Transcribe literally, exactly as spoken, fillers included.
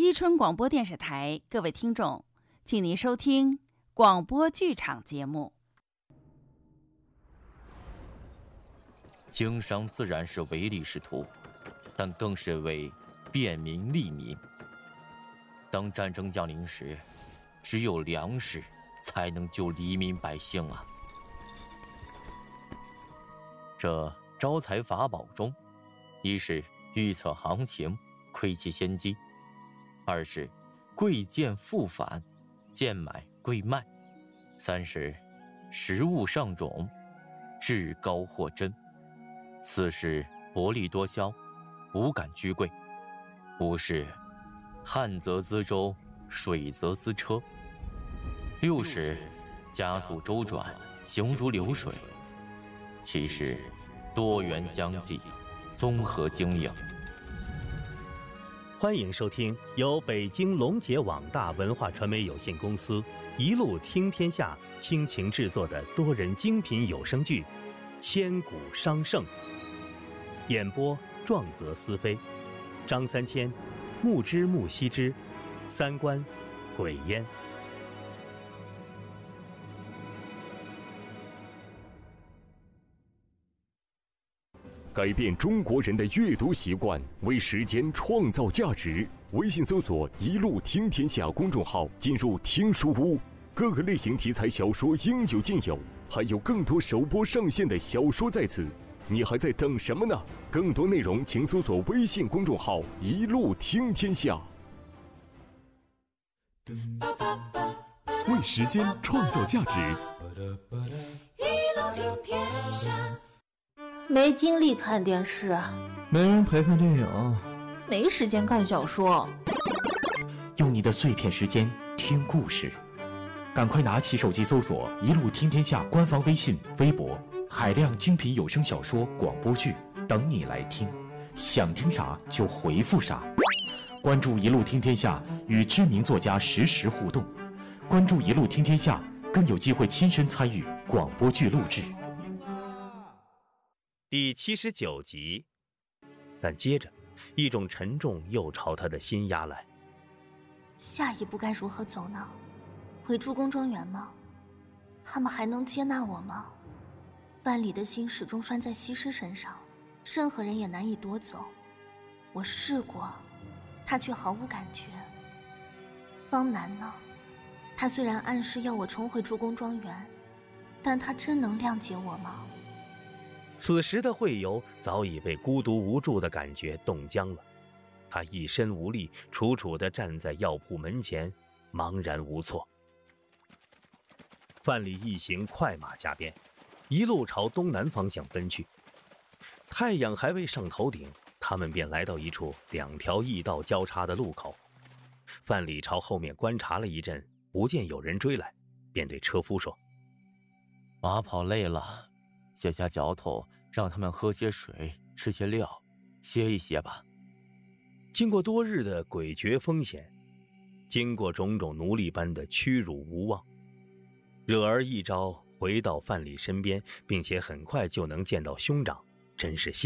伊春广播电视台，各位听众，请您收听广播剧场节目。 经商自然是唯利是图，但更是为便民利民。当战争降临时，只有粮食才能救黎民百姓啊！这招财法宝中，一是预测行情，窥其先机；二是贵贱复返，贱买贵卖；三是食物上种，至高货真；四是薄利多销，无感居贵；五是旱则资舟，水则资车；六是加速周转，行如流水；七是多元相济，综合经营。 欢迎收听由北京龙杰网大文化传媒有限公司一路听天下倾情制作的多人精品有声剧《千古商圣》，演播壮则思飞，张三千、木之木西之，三观鬼烟。 改变中国人的阅读习惯，为时间创造价值。微信搜索“一路听天下”公众号，进入听书屋，各个类型题材小说应有尽有，还有更多首播上线的小说在此。你还在等什么呢？更多内容请搜索微信公众号“一路听天下”。 为时间创造价值， 一路听天下。 没精力看电视， 没人陪看电影， 没时间看小说。 用你的碎片时间听故事，赶快拿起手机搜索“一路听天下”官方微信、微博，海量精品有声小说、广播剧等你来听，想听啥就回复啥。关注“一路听天下”，与知名作家实时互动。关注“一路听天下”，更有机会亲身参与广播剧录制。 第七十九集，但接着，一种沉重又朝他的心压来。 下一步该如何走呢？回诸公庄园吗？他们还能接纳我吗？万里的心始终拴在西施身上，任何人也难以夺走。我试过，他却毫无感觉。方南呢？他虽然暗示要我重回诸公庄园，但他真能谅解我吗？ 此时的惠游早已被孤独无助的感觉冻僵了，他一身无力，楚楚地站在药铺门前，茫然无措。范蠡一行快马加鞭，一路朝东南方向奔去。太阳还未上头顶，他们便来到一处两条驿道交叉的路口。范蠡朝后面观察了一阵，不见有人追来，便对车夫说：“ 马跑累了，卸下脚头，让他们喝些水，吃些料，歇一歇吧。” 经过多日的诡谲风险，经过种种奴隶般的屈辱无望，惹儿一朝回到范蠡身边，并且很快就能见到兄长，真是幸